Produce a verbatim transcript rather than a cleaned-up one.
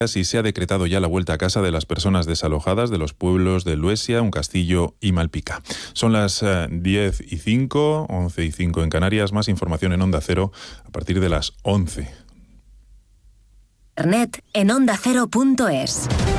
y se ha decretado ya la vuelta a casa de las personas desalojadas de los pueblos de Luesia, Uncastillo y Malpica. Son las eh, diez y cinco, once y cinco en Canarias. Más información en Onda Cero a partir de las once. Internet en onda cero punto es.